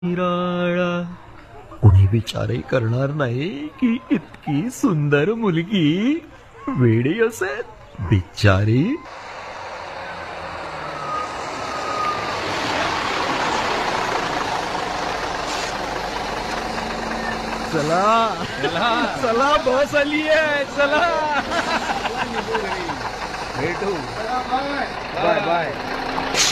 निराळा कुणी विचारही करणार नाही की इतकी सुंदर मुलगी वेडी असेल बिचारी. चला चला बस आली आहे चला. भेटू. Bye bye.